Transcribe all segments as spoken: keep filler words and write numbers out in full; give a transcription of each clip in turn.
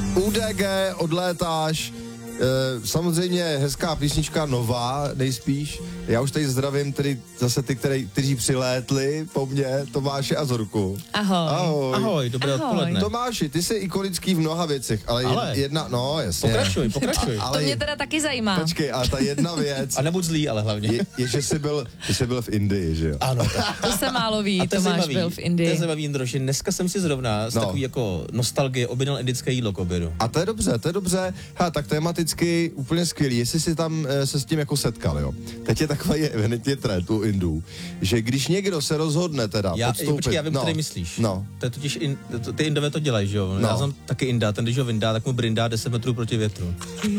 U D G odlétáš, e, samozřejmě hezká písnička, nová nejspíš. Já už tady zdravím tedy zase ty, který, kteří přilétli po mně, Tomáše a Zorku. Ahoj. Ahoj. Ahoj, dobré Ahoj. odpoledne. Tomáši, ty jsi ikonický v mnoha věcech, ale, Ale. jedna, no jasně. Pokračuj, pokračuj. A, ale, To mě teda taky zajímá. Počkej, ale ta jedna věc A nebuď zlý, ale hlavně. je, je že, jsi byl, že jsi byl v Indii, že jo? Ano, tak. To se málo ví, A to je Tomáš zajímavý, byl v To je Indii. zajímavý, Jindro, že dneska jsem si zrovna z No. takový jako nostalgie objednal indické jídlo k obědu. A to je dobře, to je dobře. Ha, tak tematicky úplně skvělý. Jestli jsi tam e, se s tím jako setkal, jo. Teď je takový evidentně trend u Indů, že když někdo se rozhodne teda Já, podstoupit... počkej, já vím, no, který myslíš. No. To je totiž, in, to, ty Indové to dělají, že jo? No. Já jsem taky Inda, ten když ho vyndá, tak mu brindá deset metrů proti větru.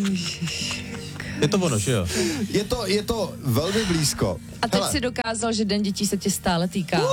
Je to ono, že jo? Je to, je to velmi blízko. A teď Hele, si dokázal, že Den dětí se tě stále týká.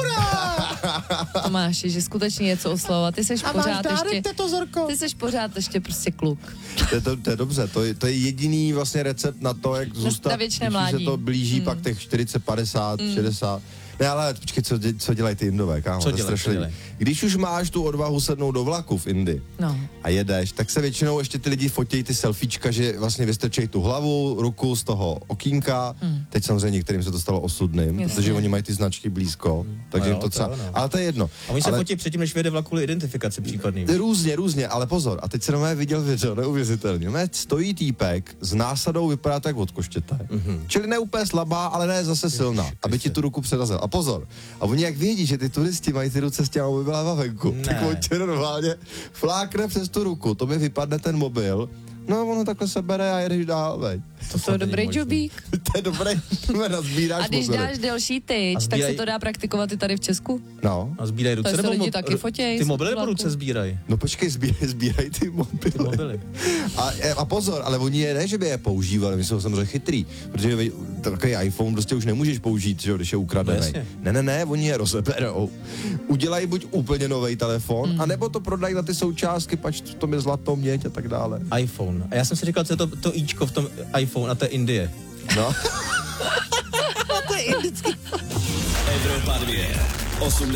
Tomáši, že skutečně je co oslavovat. Ty seš pořád ještě... to Zorko. Ty seš pořád ještě prostě kluk. to, je to, to je dobře, to je, to je jediný vlastně recept na to, jak zůstat, na věčné když mládí. se to blíží Hmm. pak těch čtyřicet, padesát, šedesát. Ne, ale počkej, co, dě- co dělají ty Indové, kámo? Co to je dělají, strašný. co dělají? Když už máš tu odvahu sednout do vlaku v Indii No. a jedeš, tak se většinou ještě ty lidi fotějí ty selfiečka, že vlastně vystrčejí tu hlavu, ruku z toho okýnka. Hmm. Teď samozřejmě některým se to stalo osudným, Jasně. protože oni mají ty značky blízko, takže No jim jo, to to třeba... jo, no. Ale to je jedno. A oni se ale... fotí předtím, než vyjede vlak kvůli identifikaci případný. Různě, různě, ale pozor. A teď se na mě viděl video, neuvěřitelně. Mé stojí týpek s násadou, vypadá tak od koštěte. Mm-hmm. Čili ne úplně slabá, ale ne zase silná, Ježiš, aby ti tu ruku předazil. A pozor. A oni jak vědí, že ty turisti mají ty ruce s těma mobilama venku, Ne. tak on tě normálně flákne přes tu ruku, to mi vypadne ten mobil, no ono takhle se bere a jedeš dál, veď. To, to je není dobrý možný. jobík. To je dobré, že nazbíráš A když mobily. dáš delší tyč, A tak sbíraj- se to dá praktikovat i tady v Česku? No. A sbírají ruce, To se nebo lidi mo- taky fotěj Ty z mobily nebo vlaku. ruce sbírají? No počkej, sbírají sbíraj ty mobily. Ty mobily. A, a pozor, ale oni je ne, že by je používali, my jsou samozřejmě chytrý, protože vy- takový iPhone prostě už nemůžeš použít, že jo, když je No ukradený. jasně. Ne, ne, ne, oni je rozeberou. Udělají buď úplně nový telefon, mm. anebo to prodají na ty součástky, pač v tom je zlato, měď a tak dále. iPhone. A já jsem si říkal, co je to, to íčko v tom iPhone a to je Indie. No. Evropa dva, osmdesát